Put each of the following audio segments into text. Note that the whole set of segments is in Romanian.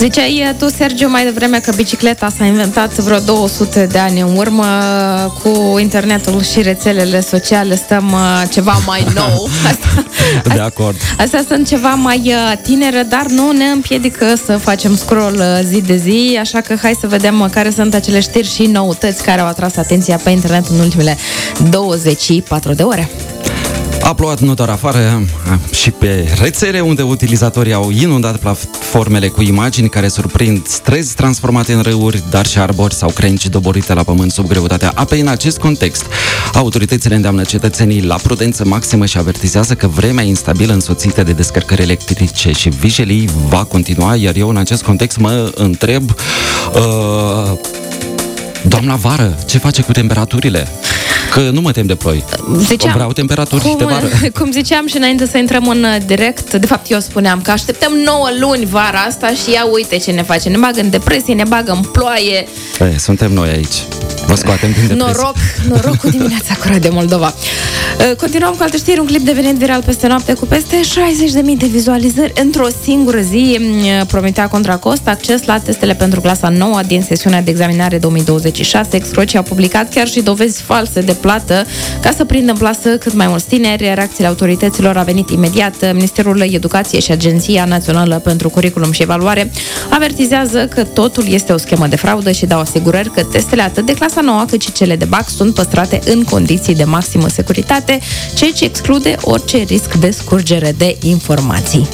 Ziceai tu, Sergiu, mai devreme că bicicleta s-a inventat vreo 200 de ani în urmă. Cu internetul și rețelele sociale stăm ceva mai nou. De acord. Astea sunt ceva mai tinere, dar nu ne împiedică să facem scroll zi de zi, așa că hai să vedem care sunt acele știri și noutăți care au atras atenția pe internet în ultimele 24 de ore. A plouat nu doar afară, și pe rețele, unde utilizatorii au inundat platformele cu imagini care surprind străzi transformate în râuri, dar și arbori sau crengi doborite la pământ sub greutatea apei. În acest context, autoritățile îndeamnă cetățenii la prudență maximă și avertizează că vremea instabilă însoțită de descărcări electrice și vijelii va continua, iar eu în acest context mă întreb, doamna vară, ce face cu temperaturile? Că nu mă tem de ploi. Vreau temperaturi de vară. Cum ziceam și înainte să intrăm în direct, de fapt eu spuneam că așteptăm 9 luni vara asta și ia uite ce ne face. Ne bagă în depresie, ne bagă în ploaie. Suntem noi aici. Vă scoatem din depresie. Noroc cu dimineața curat de Moldova. Continuăm cu alte știri. Un clip devenit viral peste noapte cu peste 60.000 de vizualizări într-o singură zi promitea contra cost acces la testele pentru clasa 9 din sesiunea de examinare 2026. Excrocii au publicat chiar și dovezi false de plată ca să prindă în plasă cât mai mulți tineri. Reacțiile autorităților a venit imediat. Ministerul Educației și Agenția Națională pentru Curriculum și Evaluare avertizează că totul este o schemă de fraudă și dau asigurări că testele atât de clasa 9 cât și cele de BAC sunt păstrate în condiții de maximă securitate, ceea ce exclude orice risc de scurgere de informații.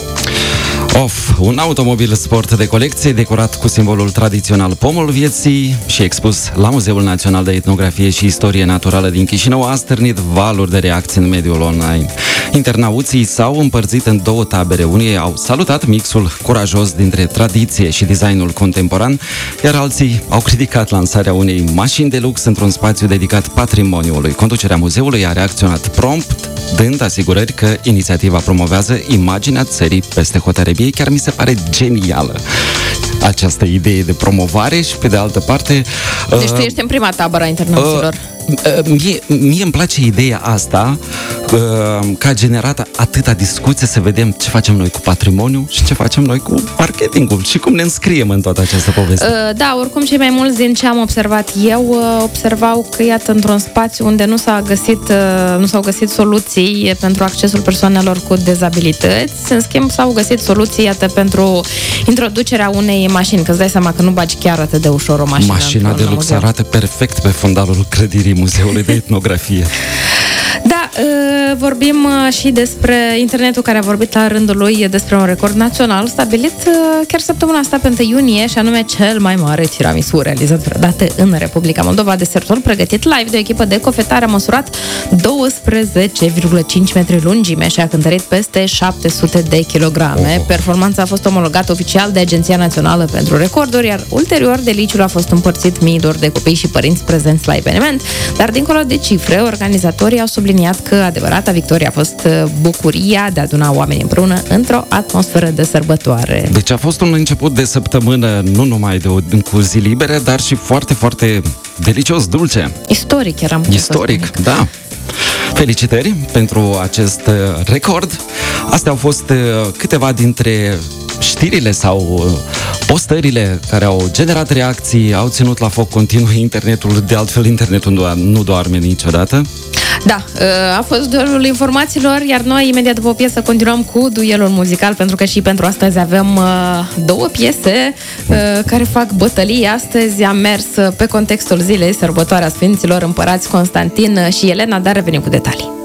Un automobil sport de colecție decorat cu simbolul tradițional pomul vieții și expus la Muzeul Național de Etnografie și Istorie Naturală din Chișinău a stârnit valuri de reacții în mediul online. Internauții s-au împărțit în două tabere. Unii au salutat mixul curajos dintre tradiție și designul contemporan, iar alții au criticat lansarea unei mașini de lux într-un spațiu dedicat patrimoniului. Conducerea muzeului a reacționat prompt, dând asigurări că inițiativa promovează imaginea țării peste hotare. Chiar mi se pare genială această idee de promovare și pe de altă parte... Deci tu ești în prima tabără a internauților. Mie îmi place ideea asta, că a generat atâta discuție, să vedem ce facem noi cu patrimoniu și ce facem noi cu marketingul și cum ne înscriem în toată această poveste. Da, oricum cei mai mulți din ce am observat eu observau că, iată, într-un spațiu unde nu s-au găsit soluții pentru accesul persoanelor cu dezabilități, în schimb s-au găsit soluții, iată, pentru introducerea unei mașini, că îți dai seama că nu bagi chiar atât de ușor o mașină. Mașina de lux arată perfect pe fundalul clădirii Muzeului de Etnografie. Da, vorbim și despre internetul care a vorbit la rândul lui despre un record național stabilit chiar săptămâna asta pe 1 iunie, și anume cel mai mare tiramisu realizat vreodată în Republica Moldova. Desertul pregătit live de o echipă de cofetare a măsurat 12,5 metri lungime și a cântărit peste 700 de kilograme. Performanța a fost omologată oficial de Agenția Națională pentru Recorduri, iar ulterior deliciul a fost împărțit miilor de copii și părinți prezenți la eveniment. Dar dincolo de cifre, organizatorii au subliniat că adevărata victorie a fost bucuria de a aduna oamenii împreună într-o atmosferă de sărbătoare. Deci a fost un început de săptămână nu numai cu zi libere, dar și foarte, foarte delicios, dulce. Istoric eram. Istoric, da. Felicitări pentru acest record. Astea au fost câteva dintre știrile sau postările care au generat reacții, au ținut la foc continuu internetul. De altfel, internetul nu doarme niciodată. Da, a fost duelul informațiilor, iar noi imediat după o piesă continuăm cu duelul muzical, pentru că și pentru astăzi avem două piese care fac bătălie. Astăzi am mers pe contextul zilei, sărbătoarea Sfinților Împărați Constantin și Elena, dar revenim cu detalii.